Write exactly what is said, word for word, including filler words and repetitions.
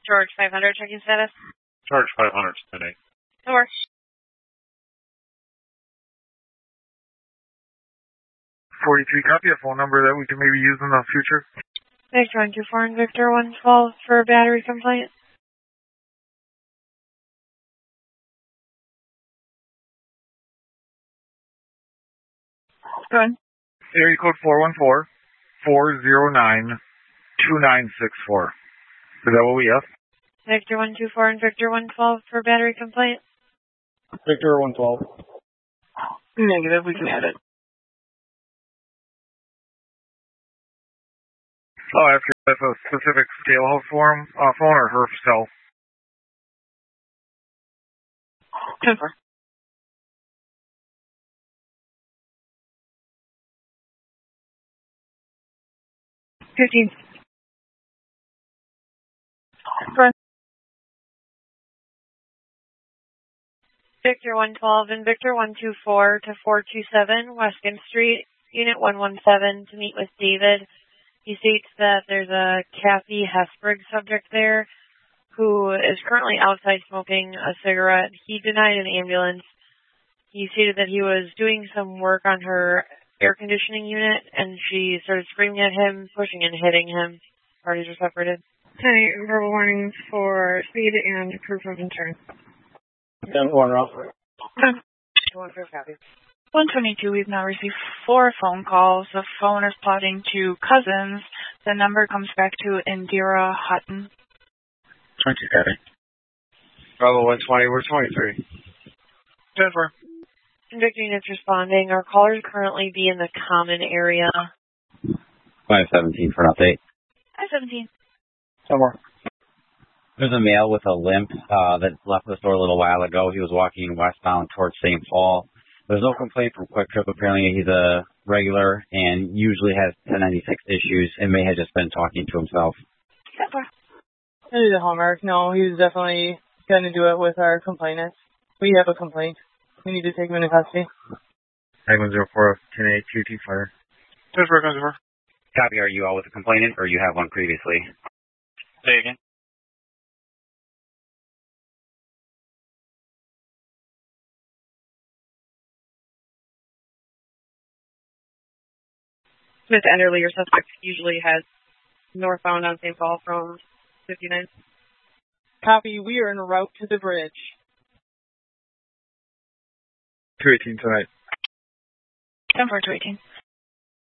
George five hundred, checking status. Charge five hundred today. That works. forty-three, copy a phone number that we can maybe use in the future. Victor one two four and Victor one twelve for battery complaint. Go ahead. Area code four one four, four zero nine, two nine six four. Is that what we have? Victor one two four and Victor one twelve for battery complaint. Victor one twelve. Negative, we can add it. I'll ask you if that's a specific scale house form, uh, phone or her cell. ten four. Fifteen. Go ahead. Victor one twelve and Victor one two four to four two seven Weston Street, Unit one one seven to meet with David. He states that there's a Kathy Hesberg subject there who is currently outside smoking a cigarette. He denied an ambulance. He stated that he was doing some work on her air conditioning unit and she started screaming at him, pushing and hitting him. Parties are separated. ten verbal warnings for speed and proof of insurance. ten one Ralph. One for copy. one twenty-two, we've now received four phone calls. The phone is plotting to Cousins. The number comes back to Indira Hutton. twenty, got it. Bravo one twenty, we're twenty-three. ten four. Victor units responding. Our callers currently be in the common area. five seventeen for an update. five seventeen. ten more. There's a male with a limp uh, that left the store a little while ago. He was walking westbound towards Saint Paul. There's no complaint from Quick Trip. Apparently he's a regular and usually has ten ninety-six issues and may have just been talking to himself. I did a hallmark. No, he's definitely going to do it with our complainants. We have a complaint. We need to take him into custody. nine one zero four, ten eight, Q T fire. ten four, customer. Copy, are you all with a complainant or you have one previously? Say again. Miss Enderly, your suspect usually has northbound on Saint Paul from fifty-nine. Copy, we are en route to the bridge. two eighteen tonight. ten four two eighteen.